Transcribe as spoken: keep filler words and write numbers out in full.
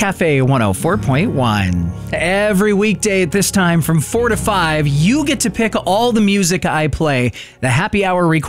Cafe one oh four point one. Every weekday at this time from four to five, you get to pick all the music I play. The Happy Hour records